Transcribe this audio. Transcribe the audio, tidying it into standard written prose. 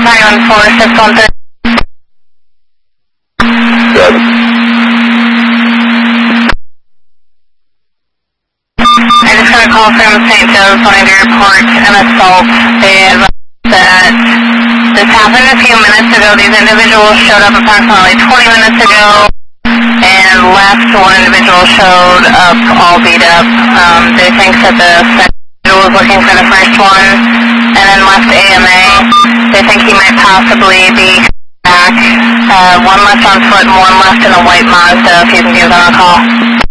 914-613. Good. I just got a call from St. Joe's wanting to report an assault. They advised that this happened a few minutes ago. These individuals showed up approximately 20 minutes ago and left. One individual showed up all beat up. They think that the second individual was looking for the first one and then left AMA. They think he might possibly be back. One left on foot and one left in a white Mazda, if you can give them a call.